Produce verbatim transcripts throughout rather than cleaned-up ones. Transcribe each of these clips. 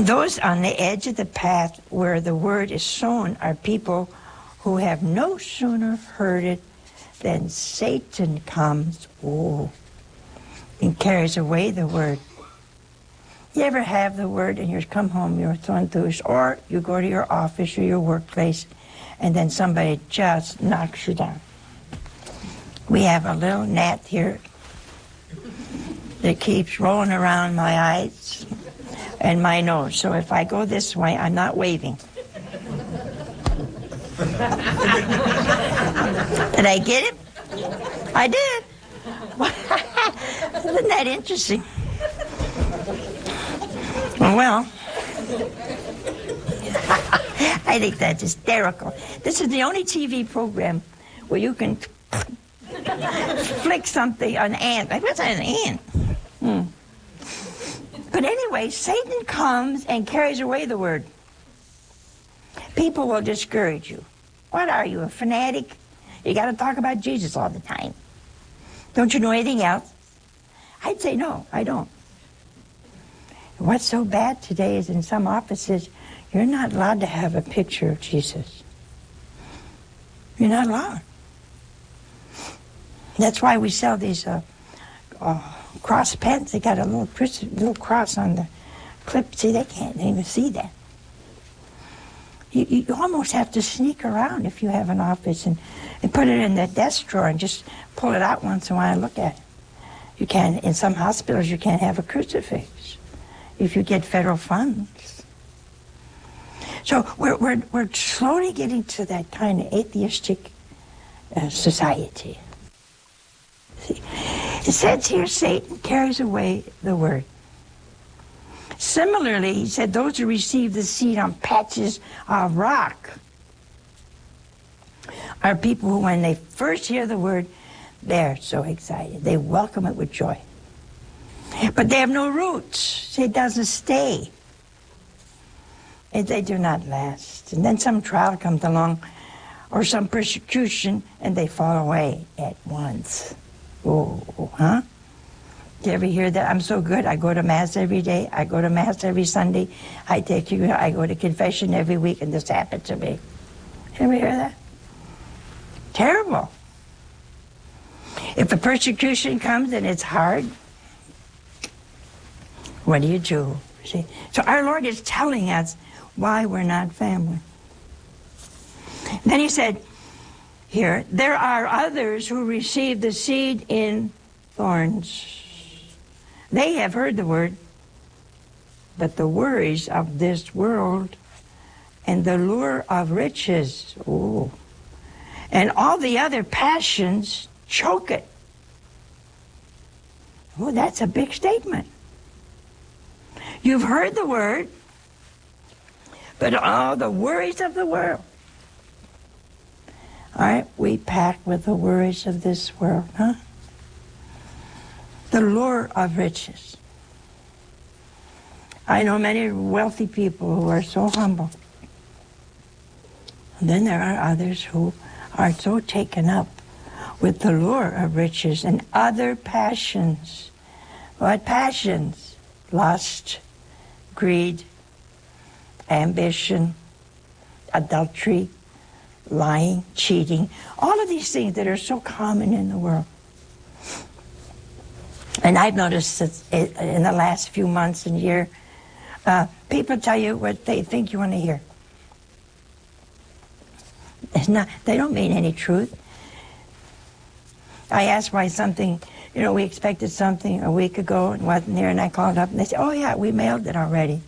Those on the edge of the path where the word is sown are people who have no sooner heard it than Satan comes, oh, and carries away the word. You ever have the word and you come home, you're so enthused, or you go to your office or your workplace and then somebody just knocks you down. We have a little gnat here that keeps rolling around my eyes and my nose. So if I go this way, I'm not waving. Did I get it? I did. Isn't that interesting? Well, I think that's hysterical. This is the only T V program where you can flick something, an ant. What's an ant? Hmm. But anyway, Satan comes and carries away the word. People will discourage you. What are you, a fanatic? You got to talk about Jesus all the time. Don't you know anything else? I'd say no, I don't. What's so bad today is in some offices, you're not allowed to have a picture of Jesus. You're not allowed. That's why we sell these uh, uh, cross pens. They got a little, little cross on the clip. See, they can't even see that. You, you almost have to sneak around if you have an office and, and put it in the desk drawer and just pull it out once in a while and look at it. You can't, in some hospitals, you can't have a crucifix if you get federal funds. So we're, we're, we're slowly getting to that kind of atheistic uh, society. See, it says here, Satan carries away the word. Similarly, he said, those who receive the seed on patches of rock are people who, when they first hear the word, they're so excited. They welcome it with joy. But they have no roots. It doesn't stay. And they do not last. And then some trial comes along, or some persecution, and they fall away at once. Oh, huh? Do you ever hear that? I'm so good. I go to Mass every day. I go to Mass every Sunday. I take you. I go to confession every week, and this happened to me. Ever hear that? Terrible. If the persecution comes and it's hard, what do you do? See? So our Lord is telling us why we're not family. Then he said here, there are others who receive the seed in thorns. They have heard the word, but the worries of this world and the lure of riches, ooh, and all the other passions choke it. Oh, that's a big statement. You've heard the word, but all the worries of the world. Aren't we packed with the worries of this world, huh? The lure of riches. I know many wealthy people who are so humble. And then there are others who are so taken up with the lure of riches and other passions. What passions? Lust, greed, ambition, adultery, lying, cheating, all of these things that are so common in the world. And I've noticed that in the last few months and year, uh, people tell you what they think you want to hear. It's not, they don't mean any truth. I asked why something, you know, we expected something a week ago and wasn't there, and I called up and they said, oh yeah, we mailed it already.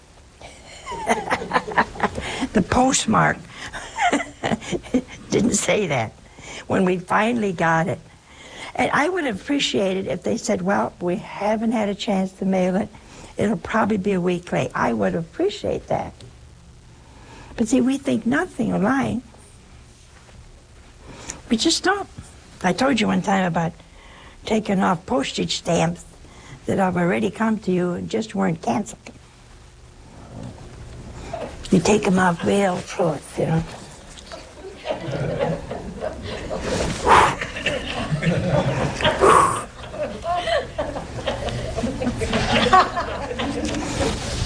The postmark didn't say that when we finally got it. And I would appreciate it if they said, well, we haven't had a chance to mail it. It'll probably be a week late. I would appreciate that. But see, we think nothing of lying. We just don't. I told you one time about taking off postage stamps that have already come to you and just weren't canceled. You take them off real short, you know.